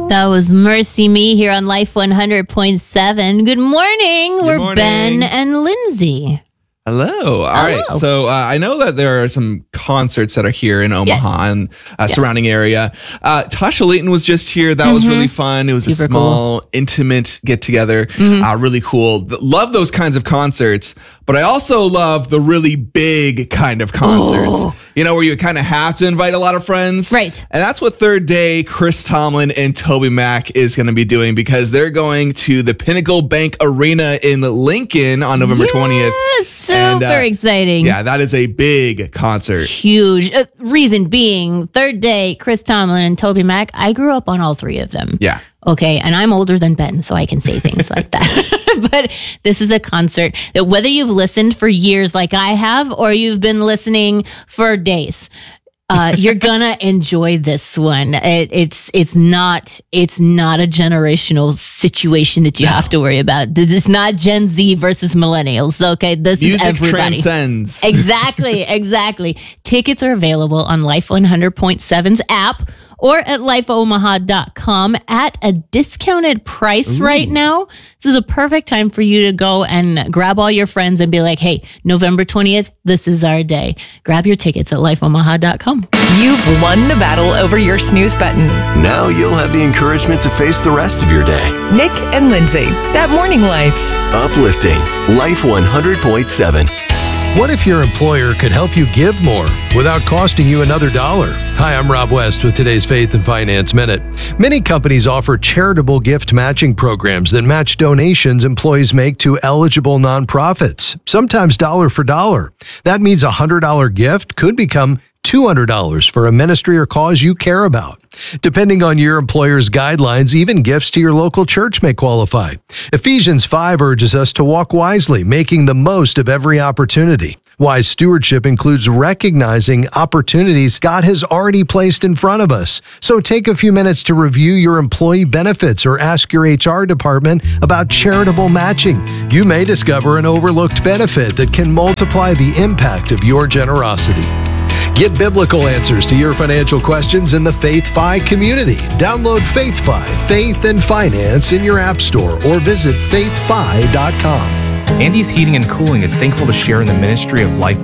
That was Mercy Me here on Life 100.7. Good morning. We're Ben and Lindsay. Hello. All right. So I know that there are some concerts that are here in Omaha and surrounding area. Tasha Layton was just here. That was really fun. It was Super a small, intimate get together. Really cool. Love those kinds of concerts. But I also love the really big kind of concerts, where you kind of have to invite a lot of friends. Right. And that's what Third Day, Chris Tomlin and Toby Mac is going to be doing because they're going to the Pinnacle Bank Arena in Lincoln on November 20th. Super exciting. Yeah, that is a big concert. Huge. Reason being, Third Day, Chris Tomlin and Toby Mac, I grew up on all three of them. Yeah. Okay, and I'm older than Ben, so I can say things like that. But this is a concert that whether you've listened for years like I have, or you've been listening for days, you're gonna enjoy this one. It's not a generational situation that you have to worry about. This is not Gen Z versus millennials. Okay, this is everybody. Music transcends. Exactly. Tickets are available on Life 100.7's app or at lifeomaha.com at a discounted price right now. This is a perfect time for you to go and grab all your friends and be like, hey, November 20th, this is our day. Grab your tickets at lifeomaha.com. You've won the battle over your snooze button. Now you'll have the encouragement to face the rest of your day. Nick and Lindsay, That Morning Life. Uplifting. Life 100.7. What if your employer could help you give more without costing you another dollar? Hi, I'm Rob West with today's Faith and Finance Minute. Many companies offer charitable gift matching programs that match donations employees make to eligible nonprofits, sometimes dollar for dollar. That means a $100 gift could become $200 for a ministry or cause you care about. Depending on your employer's guidelines, even gifts to your local church may qualify. Ephesians 5 urges us to walk wisely, making the most of every opportunity. Wise stewardship includes recognizing opportunities God has already placed in front of us. So take a few minutes to review your employee benefits or ask your HR department about charitable matching. You may discover an overlooked benefit that can multiply the impact of your generosity. Get biblical answers to your financial questions in the Faith Fi community. Download Faith Fi, Faith and Finance in your app store or visit faithfi.com. Andy's Heating and Cooling is thankful to share in the ministry of Life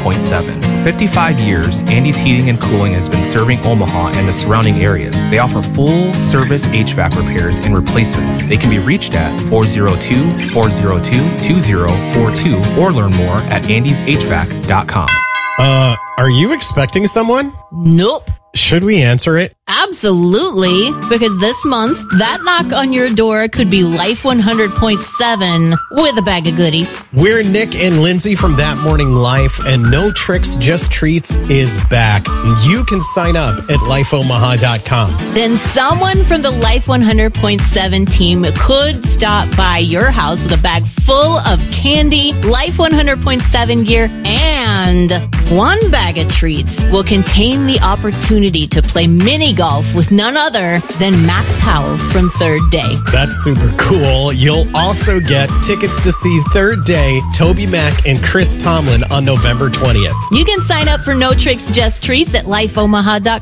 100.7. 55 years, Andy's Heating and Cooling has been serving Omaha and the surrounding areas. They offer full-service HVAC repairs and replacements. They can be reached at 402-402-2042 or learn more at andyshvac.com. Are you expecting someone? Nope. Should we answer it? Absolutely, because this month, that knock on your door could be Life 100.7 with a bag of goodies. We're Nick and Lindsay from That Morning Life, and No Tricks, Just Treats is back. You can sign up at lifeomaha.com. Then someone from the Life 100.7 team could stop by your house with a bag full of candy, Life 100.7 gear, and one bag of treats will contain the opportunity to play mini golf with none other than Mac Powell from Third Day. That's super cool. You'll also get tickets to see Third Day, Toby Mac, and Chris Tomlin on November 20th. You can sign up for No Tricks, Just Treats at lifeomaha.com.